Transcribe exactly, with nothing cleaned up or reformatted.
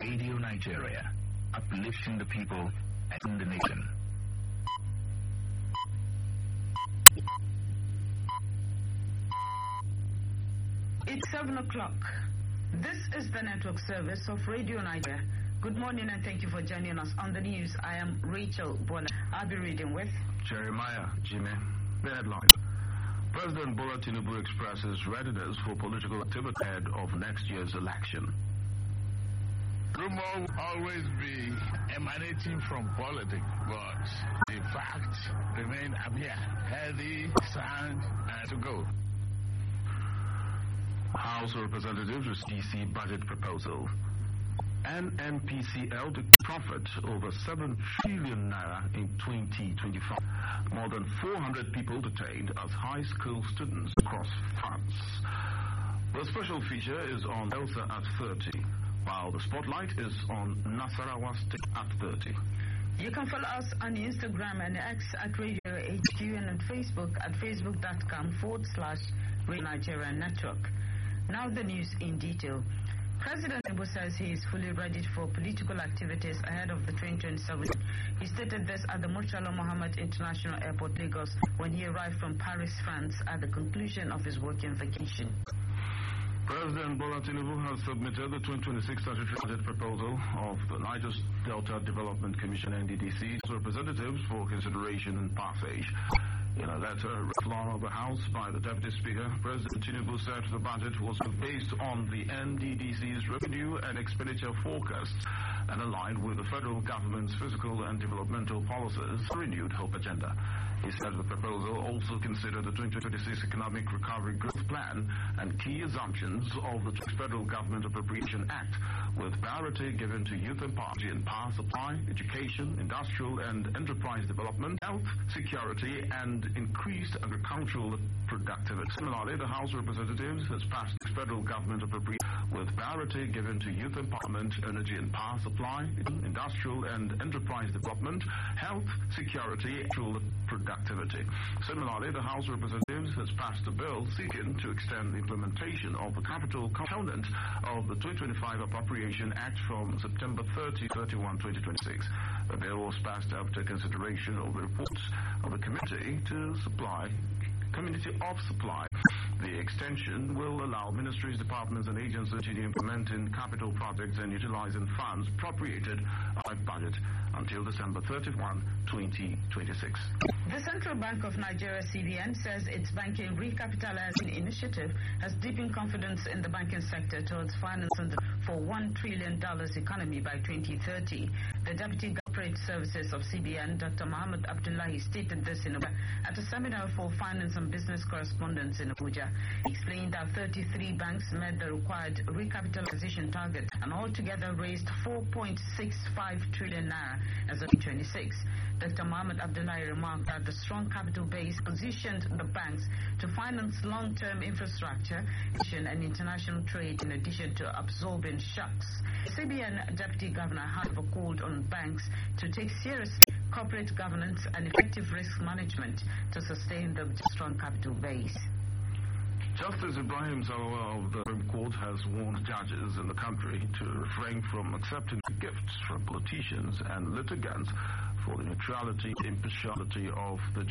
Radio Nigeria, uplifting the people and the nation. It's seven o'clock. This is the network service of Radio Nigeria. Good morning and thank you for joining us on the news. I am Rachel Bola. I'll be reading with Jeremiah Jimmy. The headline. President Bola Tinubu expresses readiness for political activity ahead of next year's election. Rumor will always be emanating from politics, but the facts remain appear healthy, sound, and to go. House of Representatives with D C budget proposal. N N P C L to profit over seven trillion naira in twenty twenty-five. More than four hundred people detained as high school students across France. The special feature is on Elsa at thirty, while the spotlight is on Nasarawa State at thirty. You can follow us on Instagram and X at Radio H Q and on Facebook at facebook.com forward slash Radio Nigeria Network. Now the news in detail. President Tinubu says he is fully ready for political activities ahead of the twenty twenty-seven. He stated this at the Murtala Mohammed International Airport, Lagos, when he arrived from Paris, France, at the conclusion of his working vacation. President Bola Tinubu has submitted the twenty twenty-six statutory budget proposal of the Niger Delta Development Commission N D D C to representatives for consideration and passage. In a letter read floor of the House by the Deputy Speaker, President Tinubu said the budget was based on the N D D C's revenue and expenditure forecasts and aligned with the federal government's fiscal and developmental policies, a renewed hope agenda. He said the proposal also considered the twenty twenty-six Economic Recovery Growth Plan and key assumptions of the Federal Government Appropriation Act, with priority given to youth empowerment and power supply, education, industrial and enterprise development, health, security, and increased agricultural productivity. Similarly, the House of Representatives has passed the Federal Government Appropriation with priority given to youth empowerment, energy and power supply, industrial and enterprise development, health, security, and productivity. Similarly, the House of Representatives has passed a bill seeking to extend the implementation of the capital component of the twenty twenty-five Appropriation Act from September thirtieth to thirty-first, twenty twenty-six. The bill was passed after consideration of the reports of the Committee to Supply, Committee of Supply. The extension will allow ministries, departments, and agencies to continue implementing capital projects and utilizing funds appropriated by budget until December thirty-first, twenty twenty-six. The Central Bank of Nigeria, C B N, says its banking recapitalizing initiative has deepened confidence in the banking sector towards financing for one trillion dollars economy by twenty thirty. The Deputy Corporate Services of C B N, Doctor Mohammed Abdullahi, stated this in a, at a seminar for finance and business correspondents in Abuja. He explained that thirty-three banks met the required recapitalization target and altogether raised four point six five trillion naira as of twenty twenty-six. Doctor Mohammed Abdullahi remarked that the strong capital base positioned the banks to finance long-term infrastructure and international trade in addition to absorbing shocks. C B N Deputy Governor, however, called on banks to take seriously corporate governance and effective risk management to sustain the strong capital base. Justice Ibrahim Salawa of the Supreme Court has warned judges in the country to refrain from accepting gifts from politicians and litigants for the neutrality and impartiality of the